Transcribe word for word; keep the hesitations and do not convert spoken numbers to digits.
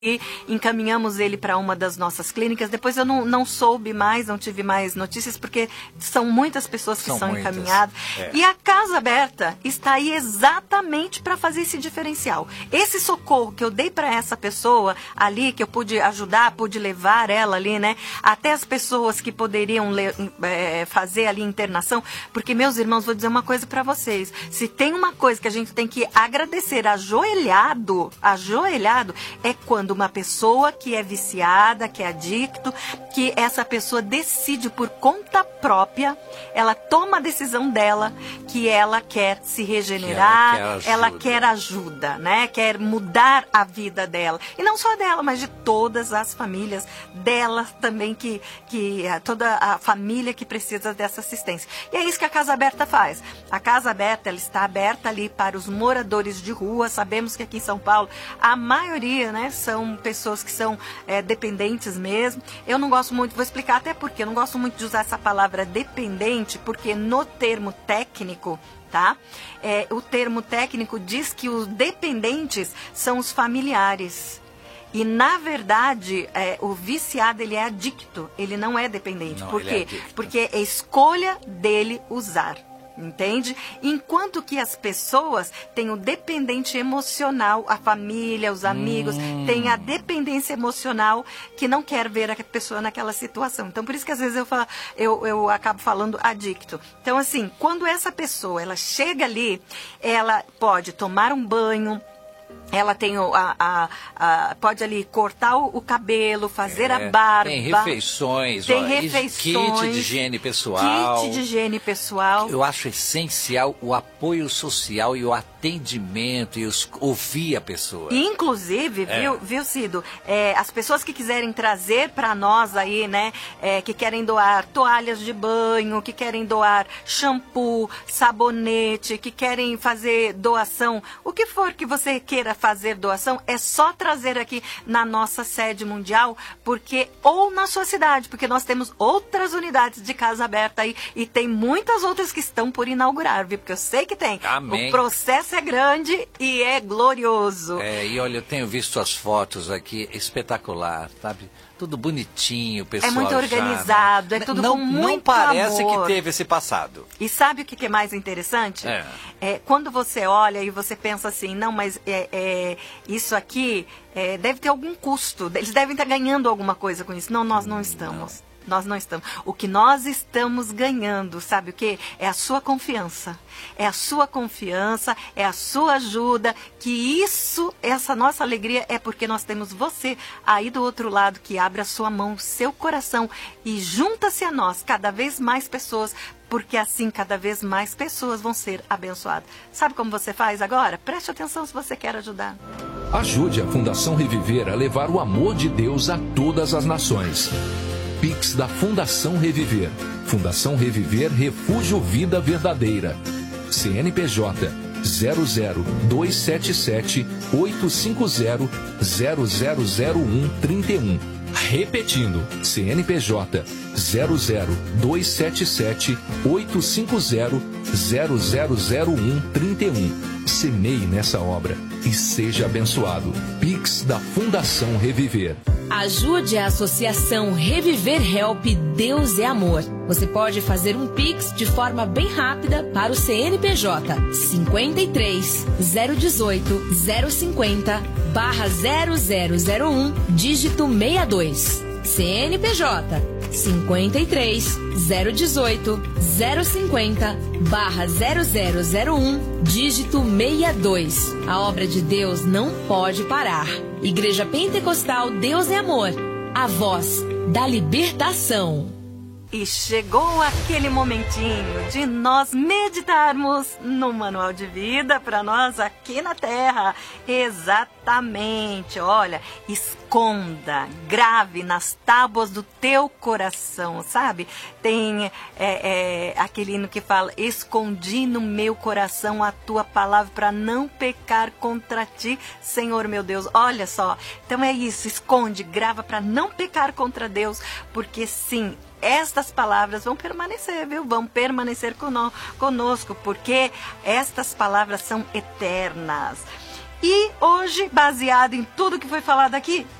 e encaminhamos ele para uma das nossas clínicas. Depois eu não, não soube mais, não tive mais notícias, porque são muitas pessoas que são, são muitas. encaminhadas. É. E a Casa Aberta está aí exatamente para fazer esse diferencial. Esse socorro que eu dei para essa pessoa ali, que eu pude ajudar, pude levar ela ali, né? Até as pessoas que poderiam le- é, fazer ali internação. Porque, meus irmãos, vou dizer uma coisa para vocês. Se tem uma coisa que a gente tem que agradecer ajoelhado, ajoelhado, é quando uma pessoa que é viciada, que é adicto, que essa pessoa decide por conta própria, ela toma a decisão dela, que ela quer se regenerar, ela quer ela ajuda. quer ajuda, né? Quer mudar a vida dela. E não só dela, mas de todas as famílias dela também, que, que toda a família que precisa dessa assistência. E é isso que a Casa Aberta faz. A Casa Aberta, ela está aberta ali para os moradores de rua. Sabemos que aqui em São Paulo, a maioria, né, são pessoas que são é, dependentes mesmo. Eu não gosto muito, vou explicar até porque, eu não gosto muito de usar essa palavra dependente, porque no termo técnico, tá? É, o termo técnico diz que os dependentes são os familiares. E, na verdade, é, o viciado, ele é adicto, ele não é dependente. Não, Por ele quê? é adicto. Porque é escolha dele usar. Entende? Enquanto que as pessoas têm o dependente emocional, a família, os amigos, Hum. têm a dependência emocional que não quer ver a pessoa naquela situação. Então, por isso que às vezes eu, falo, eu, eu acabo falando adicto. Então, assim, quando essa pessoa, ela chega ali, ela pode tomar um banho, ela tem o, a, a, a, pode ali cortar o, o cabelo, fazer É, a barba. Tem refeições, Tem ó, refeições. kit de higiene pessoal. Kit de higiene pessoal. Eu acho essencial o apoio social e o atendimento e os, ouvir a pessoa. Inclusive, É. viu, viu Cido, é, as pessoas que quiserem trazer para nós aí, né, é, que querem doar toalhas de banho, que querem doar shampoo, sabonete, que querem fazer doação, o que for que você queira fazer doação, é só trazer aqui na nossa sede mundial, porque ou na sua cidade, porque nós temos outras unidades de Casa Aberta aí e tem muitas outras que estão por inaugurar, viu? Porque eu sei que tem. Amém. O processo é grande e é glorioso. É, e olha, eu tenho visto as fotos aqui, espetacular, sabe? Tudo bonitinho, pessoal. É muito já, organizado, né? é tudo não, com muito Não parece amor. que teve esse passado. E sabe o que que é mais interessante? É. É, quando você olha e você pensa assim, não, mas é, é, isso aqui é, deve ter algum custo, eles devem estar ganhando alguma coisa com isso. Não, nós não estamos. Nós não estamos. O que nós estamos ganhando, sabe o quê? É a sua confiança. É a sua confiança, é a sua ajuda, que isso, essa nossa alegria é porque nós temos você aí do outro lado que abre a sua mão, seu coração e junta-se a nós cada vez mais pessoas, porque assim cada vez mais pessoas vão ser abençoadas. Sabe como você faz agora? Preste atenção se você quer ajudar. Ajude a Fundação Reviver a levar o amor de Deus a todas as nações. Pix da Fundação Reviver. Fundação Reviver Refúgio Vida Verdadeira. C N P J zero zero dois sete sete oito cinco zero zero zero zero um três um. Repetindo, C N P J zero zero dois sete sete oito cinco zero zero zero zero um três um. Semeie nessa obra e seja abençoado. Pix da Fundação Reviver. Ajude a Associação Reviver Help Deus é Amor. Você pode fazer um Pix de forma bem rápida para o C N P J cinquenta e três, zero dezoito, zero cinquenta, barra zero zero zero um, dígito sessenta e dois. C N P J cinquenta e três, zero dezoito, zero cinquenta, barra zero zero zero um, dígito sessenta e dois. A obra de Deus não pode parar. Igreja Pentecostal Deus é Amor, a voz da libertação. E chegou aquele momentinho de nós meditarmos no manual de vida para nós aqui na Terra. Exatamente, olha, esconda, grave nas tábuas do teu coração, sabe? Tem é, é, aquele hino que fala, escondi no meu coração a tua palavra para não pecar contra ti, Senhor meu Deus. Olha só, então é isso, esconde, grava para não pecar contra Deus, porque sim, estas palavras vão permanecer, viu? Vão permanecer conosco, porque estas palavras são eternas. E hoje, baseado em tudo que foi falado aqui,